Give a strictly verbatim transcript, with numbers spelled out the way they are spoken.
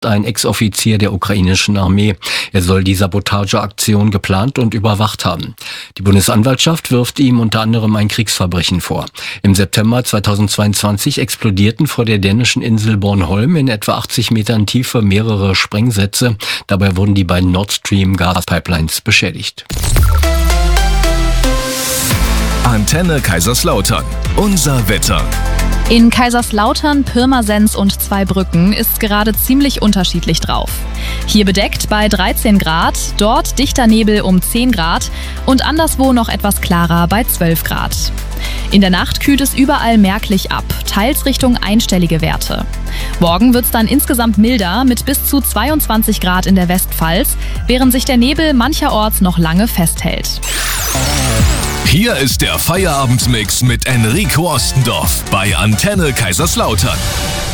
ein Ex-Offizier der ukrainischen Armee. Er soll die Sabotageaktion geplant und überwacht haben. Die Bundesanwaltschaft wirft ihm unter anderem ein Kriegsverbrechen vor. Im September zweitausendzweiundzwanzig explodierten vor der dänischen Insel Bornholm in etwa achtzig Metern Tiefe mehrere Sprengsätze. Dabei wurden die beiden Nord Stream Gaspipelines beschädigt. Antenne Kaiserslautern. Unser Wetter. In Kaiserslautern, Pirmasens und Zweibrücken ist gerade ziemlich unterschiedlich drauf. Hier bedeckt bei dreizehn Grad, dort dichter Nebel um zehn Grad und anderswo noch etwas klarer bei zwölf Grad. In der Nacht kühlt es überall merklich ab, teils Richtung einstellige Werte. Morgen wird es dann insgesamt milder mit bis zu zweiundzwanzig Grad in der Westpfalz, während sich der Nebel mancherorts noch lange festhält. Hier ist der Feierabendmix mit Enrico Ostendorf bei Antenne Kaiserslautern.